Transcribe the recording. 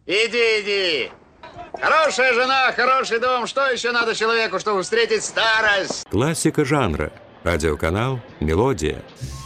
Иди, иди. Хорошая жена, хороший дом. Что еще надо человеку, чтобы встретить старость? Классика жанра. Радиоканал «Мелодия».